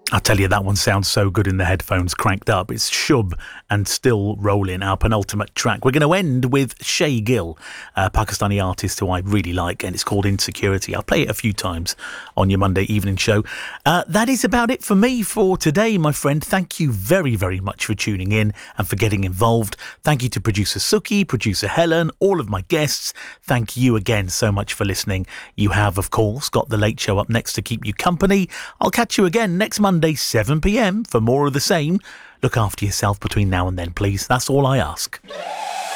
I tell you, that one sounds so good in the headphones cranked up. It's Shub and Still Rolling, our penultimate track. We're going to end with Shay Gill, a Pakistani artist who I really like, and it's called Insecurity. I'll play it a few times on your Monday evening show. That is about it for me for today, my friend. Thank you very, very much for tuning in and for getting involved. Thank you to producer Suki, producer Helen, all of my guests. Thank you again so much for listening. You have, of course, got The Late Show up next to keep you company. I'll catch you again next Monday, 7 p.m. for more of the same. Look after yourself between now and then, please. That's all I ask.